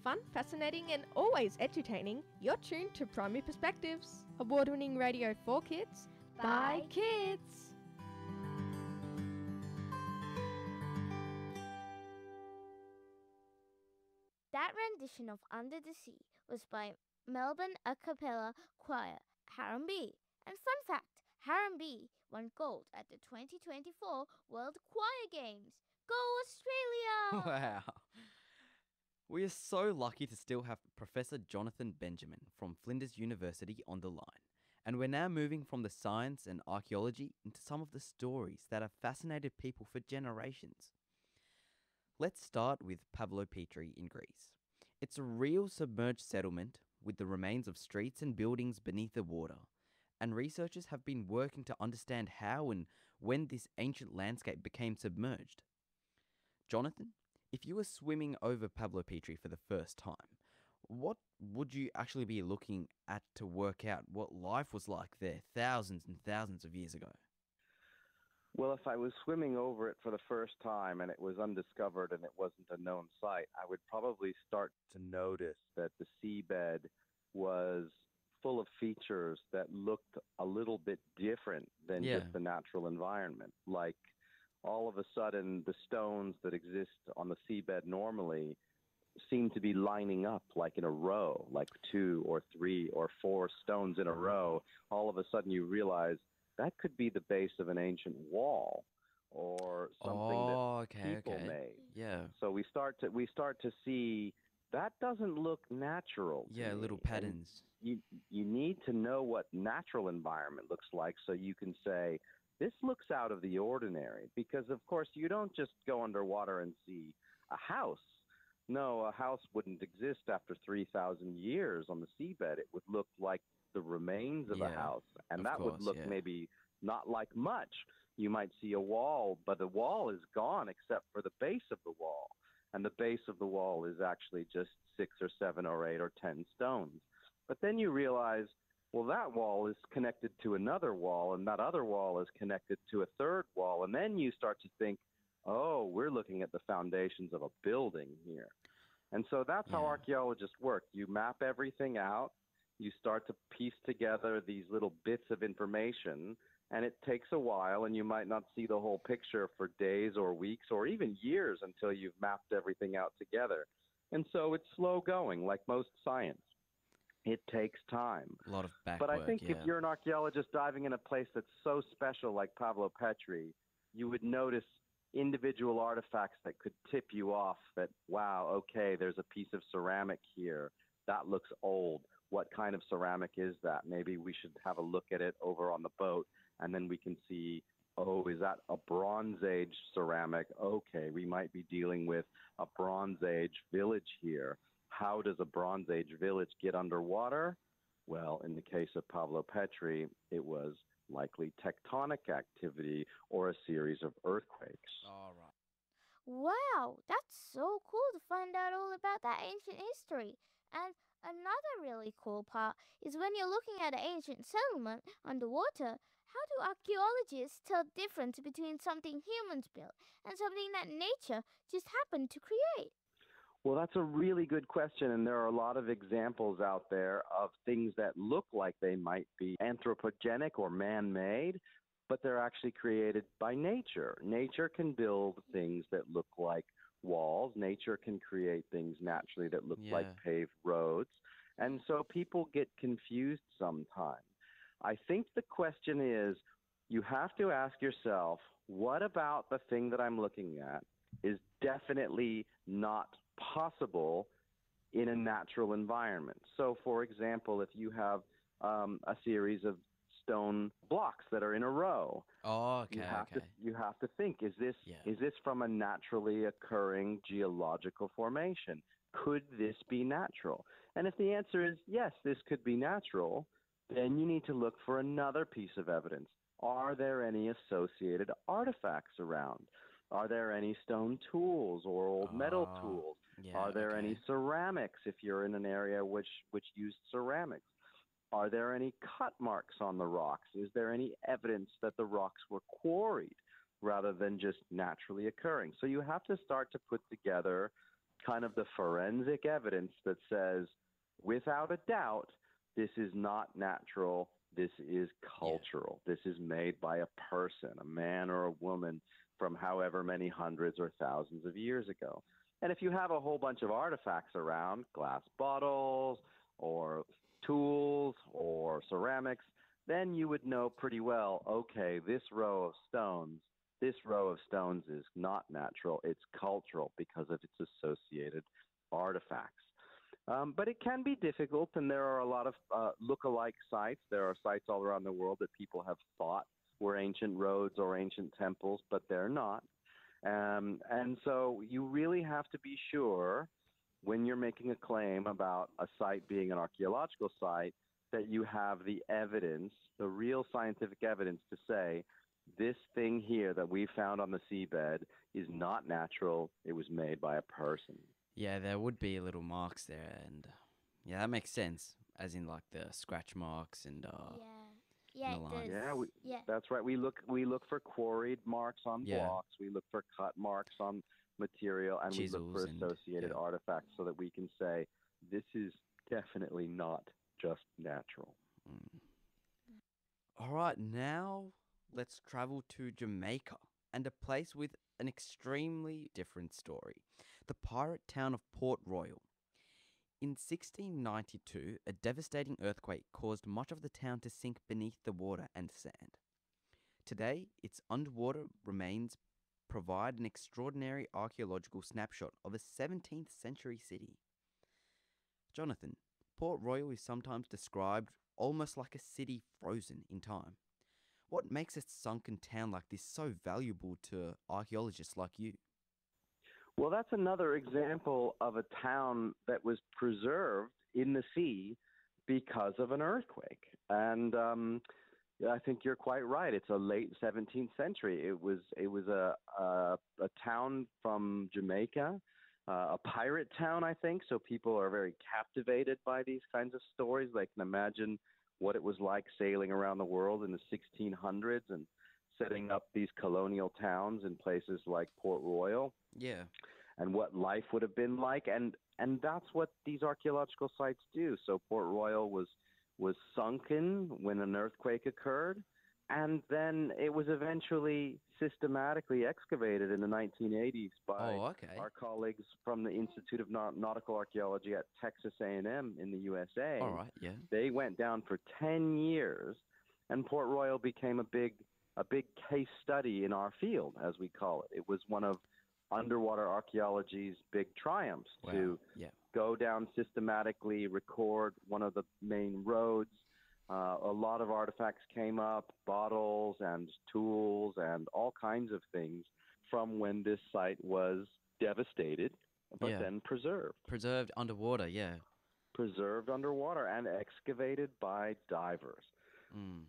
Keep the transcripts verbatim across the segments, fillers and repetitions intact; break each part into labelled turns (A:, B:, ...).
A: Fun, fascinating, and always entertaining, you're tuned to Primary Perspectives, award-winning radio for kids by, by kids.
B: That rendition of Under the Sea was by Melbourne a cappella choir Harambee. And fun fact, Harambee won gold at the twenty twenty-four World Choir Games. Go Australia!
C: Wow. We are so lucky to still have Professor Jonathan Benjamin from Flinders University on the line. And we're now moving from the science and archaeology into some of the stories that have fascinated people for generations. Let's start with Pavlopetri in Greece. It's a real submerged settlement with the remains of streets and buildings beneath the water. And researchers have been working to understand how and when this ancient landscape became submerged. Jonathan, if you were swimming over Pavlopetri for the first time, what would you actually be looking at to work out what life was like there thousands and thousands of years ago?
D: Well, if I was swimming over it for the first time and it was undiscovered and it wasn't a known site, I would probably start to notice that the seabed was full of features that looked a little bit different than
C: Yeah.
D: just the natural environment. Like all of a sudden, the stones that exist on the seabed normally seem to be lining up like in a row, like two or three or four stones in a row. All of a sudden you realize that could be the base of an ancient wall or something
C: Oh,
D: that
C: okay,
D: people
C: okay.
D: made.
C: Yeah.
D: So we start to we start to see that doesn't look natural. to
C: Yeah,
D: me.
C: little
D: And
C: patterns.
D: You you need to know what natural environment looks like so you can say this looks out of the ordinary, because of course you don't just go underwater and see a house. No, a house wouldn't exist after three thousand years on the seabed. It would look like the remains of a
C: Yeah,
D: house, and
C: of
D: that would
C: course,
D: look
C: yeah.
D: maybe not like much. You might see a wall, but the wall is gone except for the base of the wall, and the base of the wall is actually just six or seven or eight or ten stones. But then you realize, well, that wall is connected to another wall, and that other wall is connected to a third wall, and then you start to think, oh, we're looking at the foundations of a building here. And so that's how
C: Yeah.
D: archaeologists work. You map everything out, you start to piece together these little bits of information, and it takes a while, and you might not see the whole picture for days or weeks or even years until you've mapped everything out together. And so it's slow going, like most science. It takes time.
C: A lot of back
D: But I
C: work,
D: think
C: yeah.
D: if you're an archaeologist diving in a place that's so special like Pavlopetri, you would notice individual artifacts that could tip you off that, wow, okay, there's a piece of ceramic here. That looks old. What kind of ceramic is that? Maybe we should have a look at it over on the boat, and then we can see, oh, is that a Bronze Age ceramic? Okay, we might be dealing with a Bronze Age village here. How does a Bronze Age village get underwater? Well, in the case of Pavlopetri, it was likely tectonic activity or a series of earthquakes.
C: All right.
B: Wow, that's so cool to find out all about that ancient history. And another really cool part is when you're looking at an ancient settlement underwater, how do archaeologists tell the difference between something humans built and something that nature just happened to create?
D: Well, that's a really good question, and there are a lot of examples out there of things that look like they might be anthropogenic or man-made, but they're actually created by nature. Nature can build things that look like walls. Nature can create things naturally that look
C: Yeah.
D: like paved roads. And so people get confused sometimes. I think the question is, you have to ask yourself, what about the thing that I'm looking at is definitely not possible in a natural environment? So, for example, if you have um, a series of stone blocks that are in a row,
C: Oh, okay,
D: you have
C: okay.
D: to you have to think: is this
C: Yeah.
D: is this from a naturally occurring geological formation? Could this be natural? And if the answer is yes, this could be natural, then you need to look for another piece of evidence. Are there any associated artifacts around? Are there any stone tools or old metal
C: Oh,
D: tools?
C: yeah,
D: Are there any
C: okay.
D: ceramics if you're in an area which, which used ceramics? Are there any cut marks on the rocks? Is there any evidence that the rocks were quarried rather than just naturally occurring? So you have to start to put together kind of the forensic evidence that says, without a doubt, this is not natural. This is cultural. Yeah. This is made by a person, a man or a woman from however many hundreds or thousands of years ago. And if you have a whole bunch of artifacts around, glass bottles or tools or ceramics, then you would know pretty well, okay, this row of stones, this row of stones is not natural. It's cultural because of its associated artifacts. Um, but it can be difficult, and there are a lot of uh, look-alike sites. There are sites all around the world that people have thought were ancient roads or ancient temples, but they're not. Um, and so you really have to be sure when you're making a claim about a site being an archaeological site that you have the evidence, the real scientific evidence to say, this thing here that we found on the seabed is not natural. It was made by a person.
C: Yeah, there would be little marks there, and yeah, that makes sense. As in, like the scratch marks and uh,
B: yeah, yeah,
C: and the
B: it
C: line.
B: does.
D: Yeah, we,
B: yeah,
D: that's right. We look we look for quarried marks on
C: Yeah.
D: blocks. We look for cut marks on material, and we look
C: Chisels
D: for
C: and-
D: associated
C: yeah.
D: artifacts so that we can say this is definitely not just natural.
C: Mm. All right, now let's travel to Jamaica and a place with an extremely different story, the pirate town of Port Royal. In sixteen ninety-two, a devastating earthquake caused much of the town to sink beneath the water and sand. Today, its underwater remains provide an extraordinary archaeological snapshot of a seventeenth century city. Jonathan, Port Royal is sometimes described almost like a city frozen in time. What makes a sunken town like this so valuable to archaeologists like you?
D: Well, that's another example of a town that was preserved in the sea because of an earthquake. And um, I think you're quite right. It's a late seventeenth century. It was it was a a, a town from Jamaica, uh, a pirate town, I think. So people are very captivated by these kinds of stories. They can imagine what it was like sailing around the world in the sixteen hundreds and setting up these colonial towns in places like Port Royal.
C: Yeah.
D: And what life would have been like, and and that's what these archaeological sites do. So Port Royal was was sunken when an earthquake occurred, and then it was eventually systematically excavated in the nineteen eighties by
C: Oh, okay.
D: our colleagues from the Institute of Nau- Nautical Archaeology at Texas A and M in the U S A.
C: All right, yeah.
D: They went down for ten years, and Port Royal became a big a big case study in our field, as we call it. It was one of underwater archaeology's big triumphs
C: Wow.
D: to
C: Yeah.
D: go down systematically, record one of the main roads. Uh, a lot of artifacts came up, bottles and tools and all kinds of things from when this site was devastated, but
C: Yeah.
D: then preserved.
C: Preserved underwater, yeah.
D: Preserved underwater and excavated by divers.
C: Mm.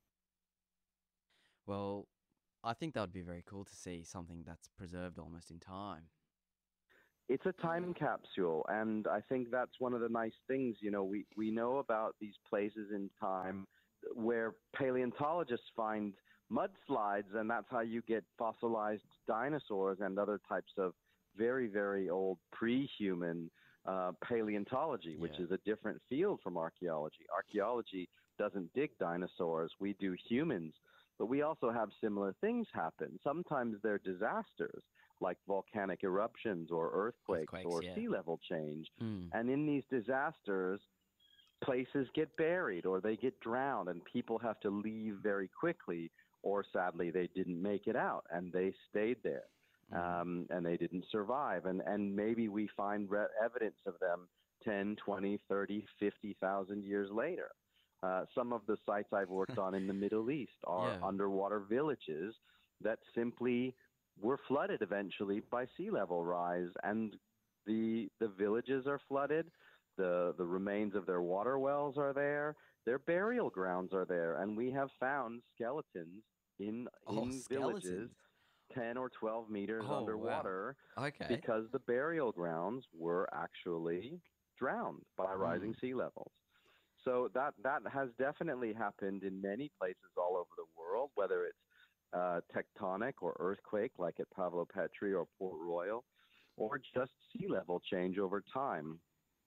C: Well, I think that would be very cool to see something that's preserved almost in time.
D: It's a time capsule, and I think that's one of the nice things. You know, we, we know about these places in time where paleontologists find mudslides, and that's how you get fossilized dinosaurs and other types of very, very old pre-human uh, paleontology, which
C: Yeah.
D: is a different field from archaeology. Archaeology doesn't dig dinosaurs. We do humans. But we also have similar things happen. Sometimes they're disasters, like volcanic eruptions or earthquakes,
C: Earthquakes,
D: or
C: yeah.
D: sea level change.
C: Mm.
D: And in these disasters, places get buried or they get drowned, and people have to leave very quickly, or sadly, they didn't make it out and they stayed there.
C: Mm.
D: Um, and they didn't survive. And, and maybe we find re- evidence of them ten, twenty, thirty, fifty thousand years later. Uh, some of the sites I've worked on in the Middle East are
C: Yeah.
D: underwater villages that simply were flooded eventually by sea level rise, and the the villages are flooded. The the remains of their water wells are there. Their burial grounds are there, and we have found skeletons in
C: Oh,
D: in villages
C: skeletons.
D: ten or twelve meters
C: Oh, wow.
D: underwater
C: Okay.
D: because the burial grounds were actually drowned by rising
C: Mm.
D: sea levels. So that that has definitely happened in many places all over the world, whether it's uh, tectonic or earthquake, like at Pavlo Petri or Port Royal. or just sea level change over time.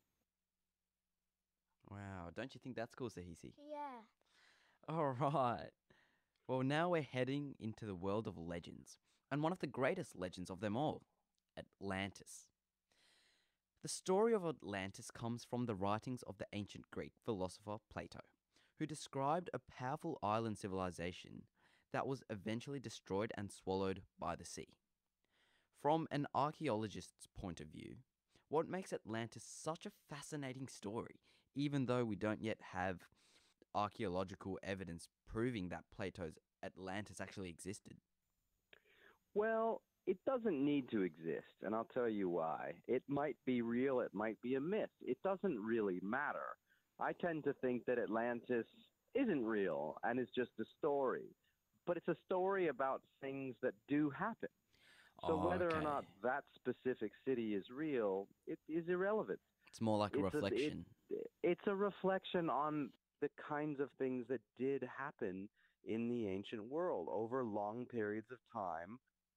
C: Wow, don't you think that's cool, Sahisi?
B: Yeah.
C: All right. Well, now we're heading into the world of legends, and one of the greatest legends of them all, Atlantis. The story of Atlantis comes from the writings of the ancient Greek philosopher Plato, who described a powerful island civilization that was eventually destroyed and swallowed by the sea. From an archaeologist's point of view, what makes Atlantis such a fascinating story, even though we don't yet have archaeological evidence proving that Plato's Atlantis actually existed?
D: Well, it doesn't need to exist, and I'll tell you why. It might be real, it might be a myth. It doesn't really matter. I tend to think that Atlantis isn't real and is just a story, but it's a story about things that do happen. So
C: Oh,
D: whether or
C: okay.
D: not that specific city is real, it is irrelevant.
C: It's more like a
D: It's a, it,
C: reflection.
D: it's a reflection on the kinds of things that did happen in the ancient world over long periods of time.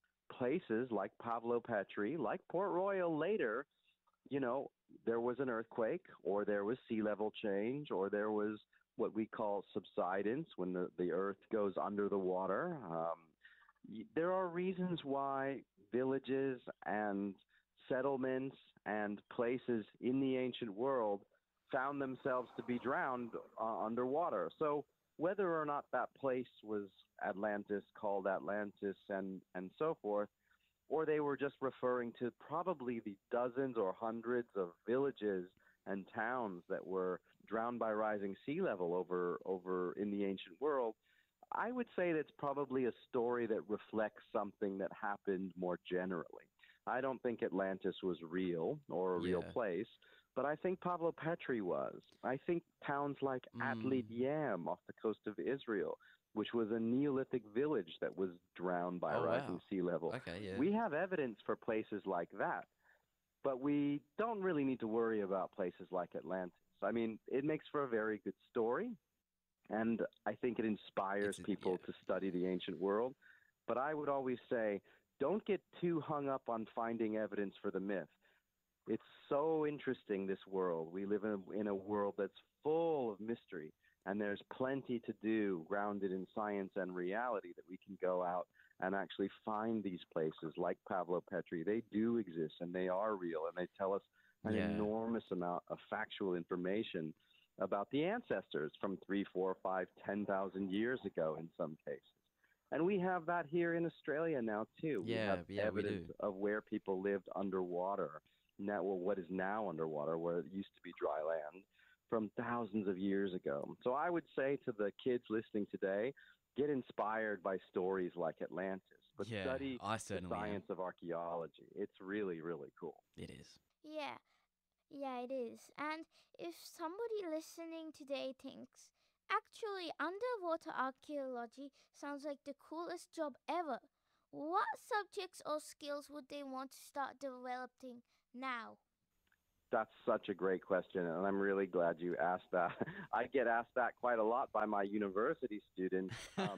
D: Places like Pavlopetri, like Port Royal later, you know, there was an earthquake, or there was sea level change, or there was what we call subsidence, when the, the earth goes under the water. Um, y- there are reasons why villages and settlements and places in the ancient world found themselves to be drowned uh, underwater. So whether or not that place was Atlantis, called Atlantis, and, and so forth, or they were just referring to probably the dozens or hundreds of villages and towns that were drowned by rising sea level over, over in the ancient world, I would say that's probably a story that reflects something that happened more generally. I don't think Atlantis was real or a real
C: Yeah.
D: place, but I think Pavlopetri was. I think towns like
C: Mm.
D: Atli Yam off the coast of Israel, which was a Neolithic village that was drowned by
C: Oh,
D: rising
C: wow.
D: sea level.
C: Okay, yeah.
D: We have evidence for places like that, but we don't really need to worry about places like Atlantis. I mean, it makes for a very good story, and I think it inspires
C: It's a-
D: people
C: yeah.
D: to study the ancient world. But I would always say, don't get too hung up on finding evidence for the myth. It's so interesting, this world. We live in a, in a world that's full of mystery, and there's plenty to do grounded in science and reality that we can go out and actually find these places like Pavlopetri. They do exist, and they are real, and they tell us an
C: Yeah.
D: enormous amount of factual information about the ancestors from three, four, five, ten thousand years ago in some cases. And we have that here in Australia now too. we
C: Yeah,
D: have
C: yeah, we
D: evidence
C: do.
D: of where people lived underwater, now well, what is now underwater, where it used to be dry land, from thousands of years ago. So I would say to the kids listening today, get inspired by stories like Atlantis, but
C: Yeah,
D: study
C: I
D: the
C: certainly am.
D: science of archaeology. It's really, really cool.
C: It is.
B: Yeah. Yeah, it is. And if somebody listening today thinks, actually, underwater archaeology sounds like the coolest job ever, what subjects or skills would they want to start developing now?
D: That's such a great question, and I'm really glad you asked that. I get asked that quite a lot by my university students. Um,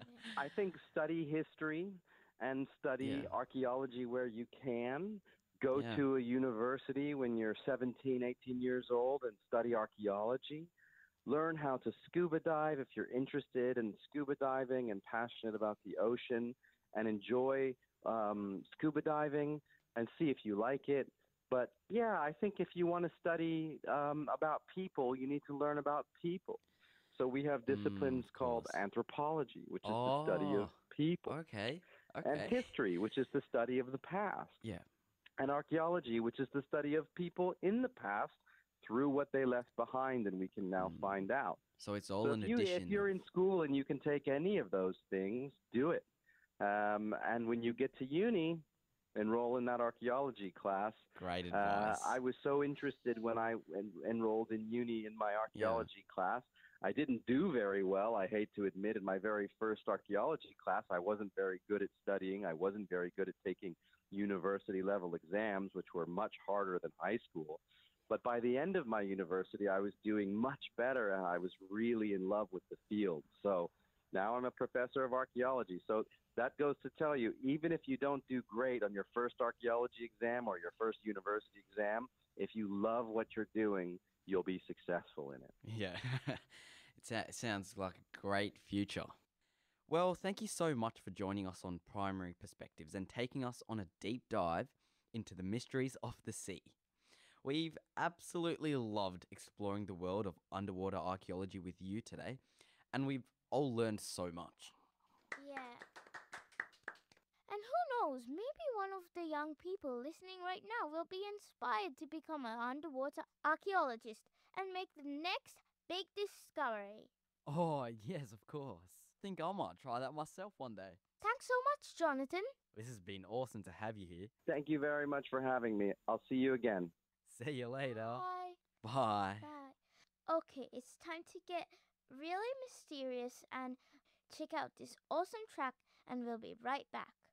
D: I think study history and study
C: Yeah.
D: archaeology where you can. Go
C: Yeah.
D: to a university when you're seventeen, eighteen years old and study archaeology. Learn how to scuba dive if you're interested in scuba diving and passionate about the ocean, and enjoy um, scuba diving and see if you like it. But yeah, I think if you want to study um, about people, you need to learn about people. So we have disciplines
C: of
D: called
C: course.
D: anthropology, which is the study of
C: Oh,
D: people,
C: okay.
D: and
C: Okay.
D: history, which is the study of the past,
C: Yeah.
D: and archaeology, which is the study of people in the past through what they left behind, and we can now
C: Mm.
D: find out.
C: So it's all
D: So
C: an
D: if, you,
C: addition.
D: if you're
C: of-
D: in school and you can take any of those things, do it. Um, and when you get to uni, enroll in that archaeology class.
C: Great
D: Uh,
C: advice.
D: I was so interested when I en- enrolled in uni in my archaeology class. I didn't do very well, I hate to admit. In my very first archaeology class, I wasn't very good at studying. I wasn't very good at taking university level exams, which were much harder than high school. But by the end of my university, I was doing much better, and I was really in love with the field. So Now I'm a professor of archaeology. So that goes to tell you, even if you don't do great on your first archaeology exam or your first university exam, if you love what you're doing, you'll be successful in it.
C: Yeah, it, sa- it sounds like a great future. Well, thank you so much for joining us on Primary Perspectives and taking us on a deep dive into the mysteries of the sea. We've absolutely loved exploring the world of underwater archaeology with you today, and we've all learned so much.
B: Yeah. And who knows, maybe one of the young people listening right now will be inspired to become an underwater archaeologist and make the next big discovery.
C: Oh, yes, of course. Think I might try that myself one day.
B: Thanks so much, Jonathan.
C: This has been awesome to have you here.
D: Thank you very much for having me. I'll see you again.
C: See you later.
B: Bye.
C: Bye.
B: Bye. Okay, it's time to get really mysterious and check out this awesome track, and we'll be right back.